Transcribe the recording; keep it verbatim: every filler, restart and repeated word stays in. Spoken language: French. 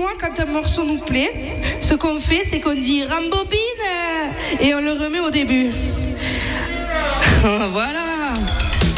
souvent, quand un morceau nous plaît, ce qu'on fait, c'est qu'on dit rembobine et on le remet au début. Voilà.